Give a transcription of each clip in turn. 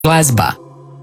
Glazba.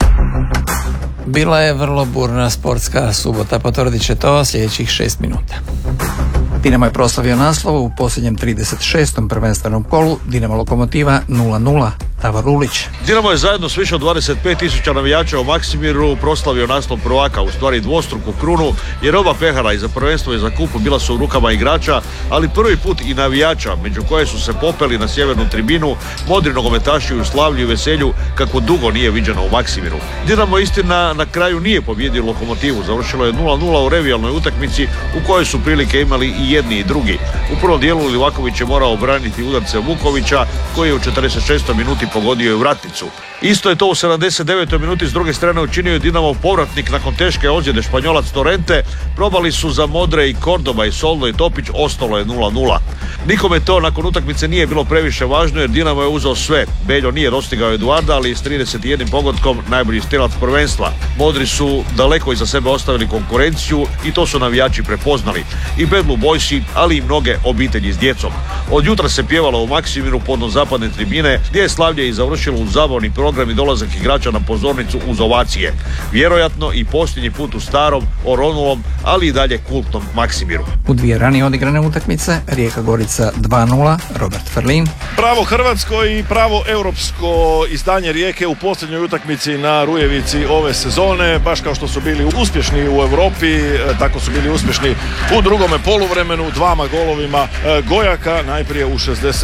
Bila je vrlo burna sportska subota, potvrdit će to sljedećih 6 minuta. Dinamo je proslavio naslov u posljednjem 36. prvenstvenom kolu, Dinamo Lokomotiva 0-0. Davor Ulić. Dinamo je zajedno s više od 25.000 navijača u Maksimiru proslavio naslov prvaka, u stvari dvostruku krunu, jer oba pehara i za prvenstvo i za kupu bila su u rukama igrača, ali prvi put i navijača, među koje su se popeli na sjevernu tribinu, modri nogometaši u slavlju i veselju kako dugo nije viđeno u Maksimiru. Dinamo istina na kraju nije pobjedio Lokomotivu, završilo je 0-0 u revijalnoj utakmici u kojoj su prilike imali i jedni i drugi. U prvom dijelu Livaković je morao obraniti udarce Vukovića, koji je u 46. minuti pogodio je vratnicu. Isto je to u 79. minuti s druge strane učinio je Dinamo povratnik nakon teške ozljede Španjolac Torrente. Probali su za Modre i Kordoba i Soldo i Topić, ostalo je 0-0. Nikome to nakon utakmice nije bilo previše važno jer Dinamo je uzeo sve. Beljo nije dostigao Eduarda, ali s 31 pogodkom najbolji strelac prvenstva. Modri su daleko iza sebe ostavili konkurenciju i to su navijači prepoznali. I Bad Blue Boysi, ali i mnoge obitelji s djecom. Od jutra se pjevalo u Maksimiru podno zapadne tribine, gdje je slavlje i završilo uz zabavni program i dolazak igrača na pozornicu uz ovacije. Vjerojatno i posljednji put u starom, oronulom, ali i dalje kultnom Maksimiru. U dvije ranije odigrane utakmice, Rijeka Gorica 2-0, Robert Ferlin. Pravo hrvatsko i pravo europsko izdanje Rijeke u posljednjoj utakmici na Rujevici ove sezone. Baš kao što su bili uspješni u Europi, tako su bili uspješni u drugome poluvremenu, dvama golovima Gojaka. Najprije u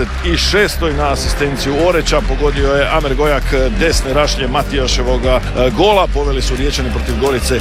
66. na asistenciju Oreća pogodio je Amer Gojak desne rašlje Matijaševoga gola. Poveli su Riječani protiv Gorice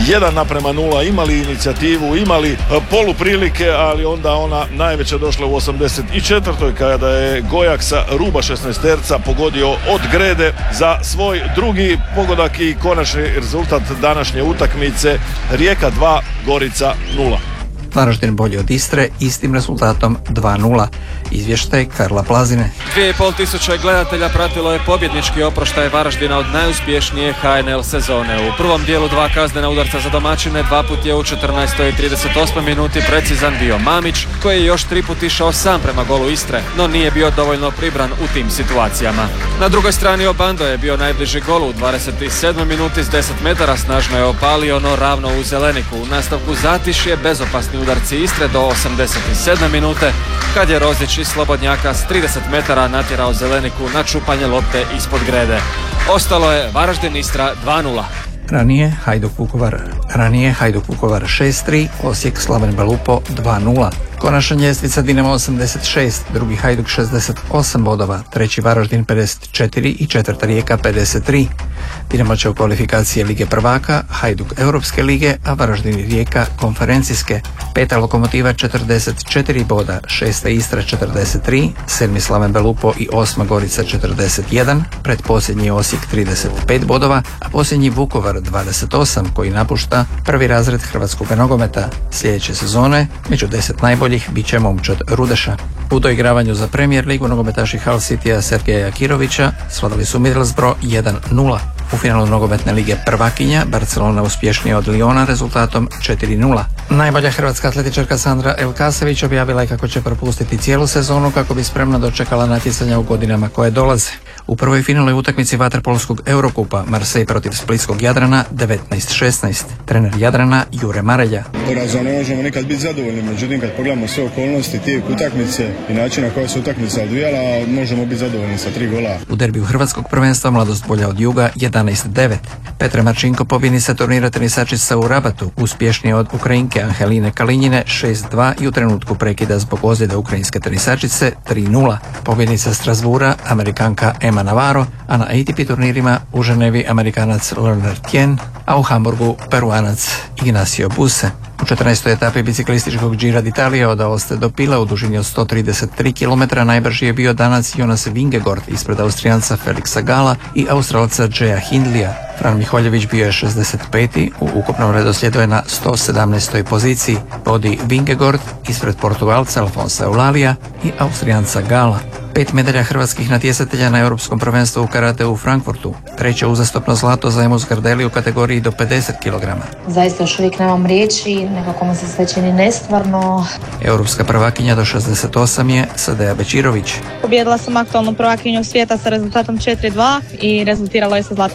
1:0, imali inicijativu, imali poluprilike, ali onda ona najveća došla u 84. kada je Gojak sa ruba 16-terca pogodio od grede za svoj drugi pogodak i konačni rezultat današnje utakmice: Rijeka 2, Gorica 0. Varaždin bolji od Istre, istim rezultatom 2-0. Izvještaj Karla Plazine. 2500 gledatelja pratilo je pobjednički oproštaj Varaždina od najuspješnije HNL sezone. U prvom dijelu dva kaznena udarca za domaćine, dva put je u 14. i 38. minuti precizan bio Mamić, koji je još tri put išao sam prema golu Istre, no nije bio dovoljno pribran u tim situacijama. Na drugoj strani Obando je bio najbliži golu u 27. minuti s 10 metara, snažno je opalio, no ravno u zeleniku. U nastavku zatišje, bezopasni udarci Istre do 87. minute, kad je Rozić iz slobodnjaka s 30 metara natjerao zeleniku na čupanje lopte ispod grede. Ostalo je Varaždin Istra 2-0. Ranije Hajduk Vukovar 6-3, Osijek Slaven Belupo 2-0. Konačna ljestvica: Dinamo 86, drugi Hajduk 68 bodova, treći Varaždin 54 i četvrta Rijeka 53. Dinamo će u kvalifikacije Lige prvaka, Hajduk Europske lige, a Varaždin i Rijeka konferencijske. Peta Lokomotiva 44 boda, šesta Istra 43, sedmi Slaven Belupo i osma Gorica 41, pretposljednji Osijek 35 bodova, a posljednji Vukovar 28 koji napušta prvi razred hrvatskog nogometa. Sljedeće sezone među 10 najboljih bit će momčad Rudeša. U doigravanju za Premier ligu nogometaši Hull Citya Sergeja Kirovića svladali su Middlesbrough 1-0. U finalu nogometne lige prvakinja Barcelona uspješnija od Liona rezultatom 4-0. Najbolja hrvatska atletičarka Sandra Elkasević objavila je kako će propustiti cijelu sezonu kako bi spremno dočekala natjecanja u godinama koje dolaze. U prvoj finalnoj utakmici vaterpolskog Eurokupa Marseille protiv splitskog Jadrana 19-16. Trener Jadrana Jure Marelja. Porazom ne možemo nikad biti zadovoljni, međutim kad pogledamo sve okolnosti, tijek utakmice i način na koja se utakmica odvijala, možemo biti zadovoljni sa 3 gola. U derbiju hrvatskog prvenstva Mladost bolja od Juga 11-9. Petra Marčinko pobjednica turnira tenisačica u Rabatu, uspješnije od Ukrajinke Angeline Kalinjine 6-2 i u trenutku prekida zbog ozljede ukrajinske tenisačice 3-0. Pobjednica Strasbourga Amerikanka Emma Navarro, a na ATP turnirima u Ženevi Amerikanac Leonard Tien, a u Hamburgu Peruanac Ignacio Buse. U 14. etapi biciklističkog Gira d'Italia od Aoste do Pila u dužini od 133 km najbrži je bio Danac Jonas Vingegaard ispred Austrijanca Felixa Gala i Australca Jaya Hindleya. Fran Miholjević bio je 65. U ukupnom redoslijedu je na 117. poziciji. Vodi Vingegaard ispred Portugalca Alfonsa Eulalija i Austrijanca Gala. 5 medalja hrvatskih natjecatelja na Europskom prvenstvu u karateu u Frankfurtu. Treće uzastopno zlato za Emu Zgardeli u kategoriji do 50 kg. Zaista još uvijek nemam riječi, nekako mi se sve čini nestvarno. Europska prvakinja do 68 je Sadeja Bečirović. Pobijedila sam aktualnu prvakinju svijeta sa rezultatom 4-2 i rezultiralo je sa zlatnim